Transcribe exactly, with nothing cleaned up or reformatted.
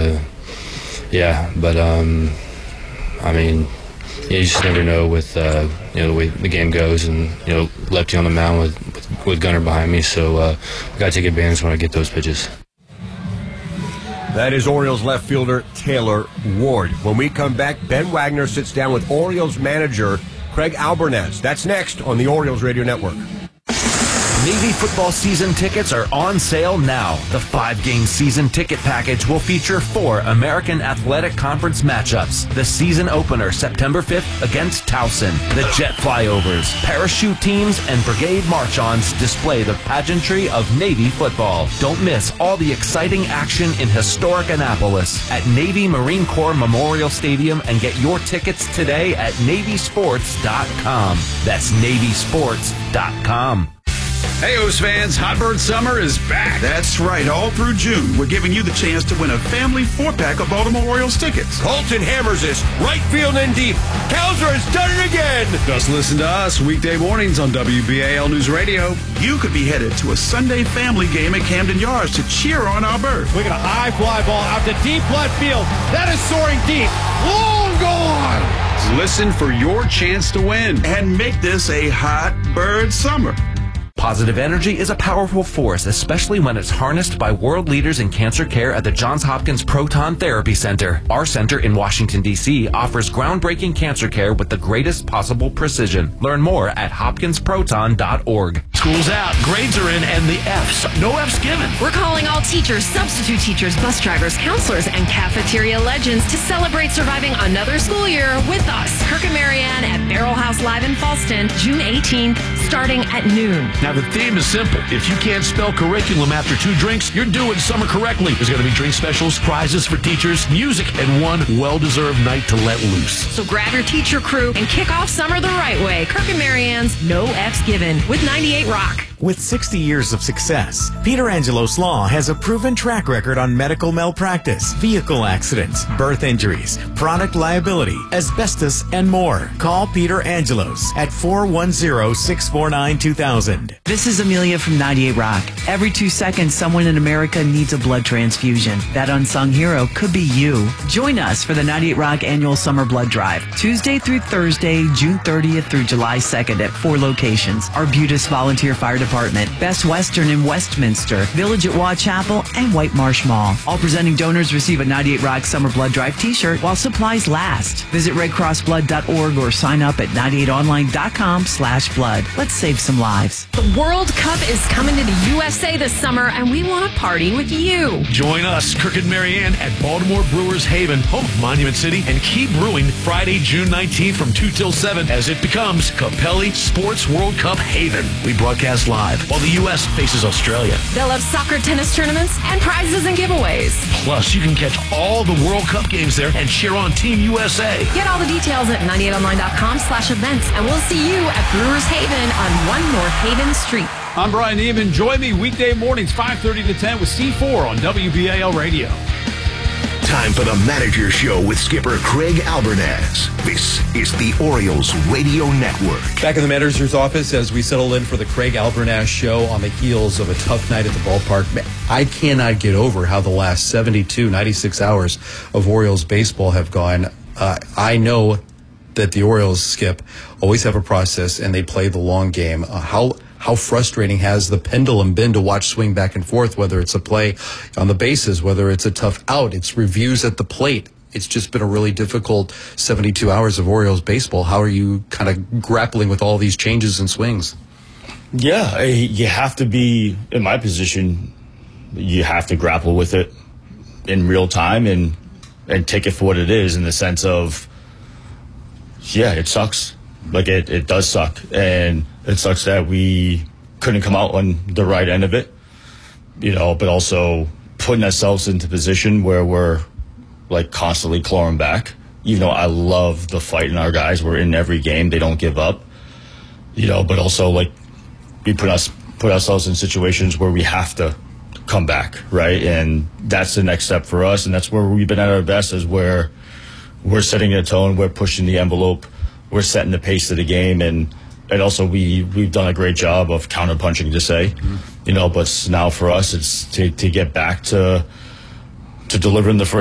uh, yeah, but um, I mean, yeah, you just never know with uh, you know the way the game goes, and you know lefty on the mound with with, with Gunnar behind me, so uh, I got to take advantage when I get those pitches. That is Orioles left fielder Taylor Ward. When we come back, Ben Wagner sits down with Orioles manager Craig Albernaz. That's next on the Orioles Radio Network. Navy football season tickets are on sale now. The five-game season ticket package will feature four American Athletic Conference matchups. The season opener, September fifth, against Towson. The jet flyovers, parachute teams, and brigade march-ons display the pageantry of Navy football. Don't miss all the exciting action in historic Annapolis at Navy Marine Corps Memorial Stadium and get your tickets today at Navy Sports dot com. That's Navy Sports dot com. Hey, O's fans, Hot Bird Summer is back. That's right. All through June, we're giving you the chance to win a family four-pack of Baltimore Orioles tickets. Colton hammers this, right field and deep. Kowser has done it again. Just listen to us weekday mornings on W B A L News Radio. You could be headed to a Sunday family game at Camden Yards to cheer on our bird. We got a high fly ball out to deep left field. That is soaring deep. Long gone. Listen for your chance to win. And make this a Hot Bird Summer. Positive energy is a powerful force, especially when it's harnessed by world leaders in cancer care at the Johns Hopkins Proton Therapy Center. Our center in Washington, D C offers groundbreaking cancer care with the greatest possible precision. Learn more at hopkins proton dot org. School's out, grades are in, and the F's. No F's given. We're calling all teachers, substitute teachers, bus drivers, counselors, and cafeteria legends to celebrate surviving another school year with us. Kirk and Marianne at Barrel House Live in Falston, June eighteenth, starting at noon. Now, the theme is simple. If you can't spell curriculum after two drinks, you're doing summer correctly. There's going to be drink specials, prizes for teachers, music, and one well-deserved night to let loose. So grab your teacher crew and kick off summer the right way. Kirk and Marianne's No F's Given with ninety-eight Rock. With sixty years of success, Peter Angelos Law has a proven track record on medical malpractice, vehicle accidents, birth injuries, product liability, asbestos, and more. Call Peter Angelos at four one zero, six four nine, two thousand. This is Amelia from ninety-eight Rock. Every two seconds, someone in America needs a blood transfusion. That unsung hero could be you. Join us for the ninety-eight Rock Annual Summer Blood Drive, Tuesday through Thursday, June thirtieth through July second at four locations. Arbutus Volunteer Fire Department, Best Western in Westminster, Village at Waugh Chapel, and White Marsh Mall. All presenting donors receive a ninety-eight Rock Summer Blood Drive t-shirt while supplies last. Visit red cross blood dot org or sign up at ninety-eight online dot com slash blood. Let's save some lives. The World Cup is coming to the U S A this summer, and we want to party with you. Join us, Kirk and Marianne, at Baltimore Brewers Haven, home of Monument City, and keep brewing Friday, June nineteenth from two till seven as it becomes Capelli Sports World Cup Haven. We broadcast live while the U S faces Australia. They'll have soccer, tennis tournaments, and prizes and giveaways. Plus, you can catch all the World Cup games there and cheer on Team U S A. Get all the details at ninety-eight online dot com slash events, and we'll see you at Brewers Haven on one North Haven Street. I'm Brian Neiman. Join me weekday mornings, five thirty to ten with C four on W B A L Radio. Time for the Manager Show with skipper Craig Albernaz. This is the Orioles Radio Network. Back in the manager's office as we settle in for the Craig Albernaz Show on the heels of a tough night at the ballpark. I cannot get over how the last seventy-two, ninety-six hours of Orioles baseball have gone. Uh, I know that the Orioles, Skip, always have a process and they play the long game. Uh, how How frustrating has the pendulum been to watch swing back and forth, whether it's a play on the bases, whether it's a tough out, it's reviews at the plate. It's just been a really difficult seventy-two hours of Orioles baseball. How are you kind of grappling with all these changes and swings? Yeah, you have to be, in my position, you have to grapple with it in real time and, and take it for what it is, in the sense of, yeah, it sucks. Like, it, it does suck. And it sucks that we couldn't come out on the right end of it, you know, but also putting ourselves into position where we're, like, constantly clawing back. Even though I love the fight in our guys. We're in every game. They don't give up, you know, but also, like, we put us put ourselves in situations where we have to come back, right? And that's the next step for us, and that's where we've been at our best, is where we're setting a tone, we're pushing the envelope, we're setting the pace of the game, and and also we we've done a great job of counterpunching, to say, mm-hmm. you know. But now for us, it's to to get back to to delivering the first.